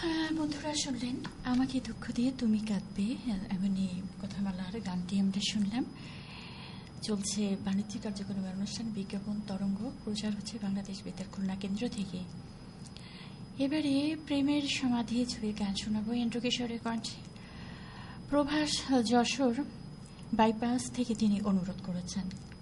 বন্ধুরা শুনলেন আমাকে দুঃখ দিয়ে তুমি কাঁদবে, এমনই কথামালার গানটি আমরা শুনলাম। চলছে বাণিজ্যিক কার্যক্রমের অনুষ্ঠান বিজ্ঞাপন তরঙ্গ, প্রচার হচ্ছে বাংলাদেশ বেতার খুলনা কেন্দ্র থেকে। এবারে প্রেমের সমাধি ছুঁয়ে গান শোনাবো এন্দ্রকিশোরের কণ্ঠে। প্রভাস যশোর বাইপাস থেকে তিনি অনুরোধ করেছেন।